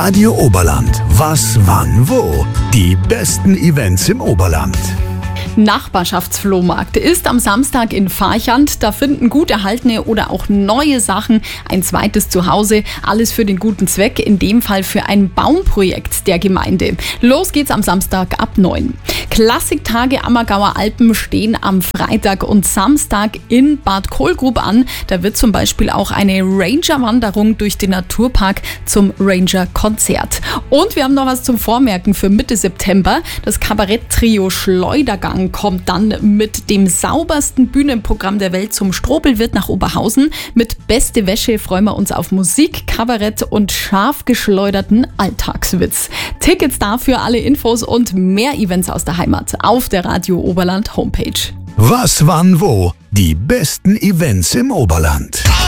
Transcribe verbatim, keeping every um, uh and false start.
Radio Oberland. Was, wann, wo? Die besten Events im Oberland. Nachbarschaftsflohmarkt ist am Samstag in Farchant. Da finden gut erhaltene oder auch neue Sachen ein zweites Zuhause. Alles für den guten Zweck, in dem Fall für ein Baumprojekt der Gemeinde. Los geht's am Samstag ab neun. Klassiktage Ammergauer Alpen stehen am Freitag und Samstag in Bad Kohlgrub an. Da wird zum Beispiel auch eine Ranger-Wanderung durch den Naturpark zum Ranger-Konzert. Und wir haben noch was zum Vormerken für Mitte September. Das Kabarett-Trio Schleudergang kommt dann mit dem saubersten Bühnenprogramm der Welt zum Strobelwirt nach Oberhausen. Mit Beste Wäsche freuen wir uns auf Musik, Kabarett und scharf geschleuderten Alltagswitz. Tickets dafür, alle Infos und mehr Events aus der Heimat auf der Radio Oberland Homepage. Was, wann, wo? Die besten Events im Oberland.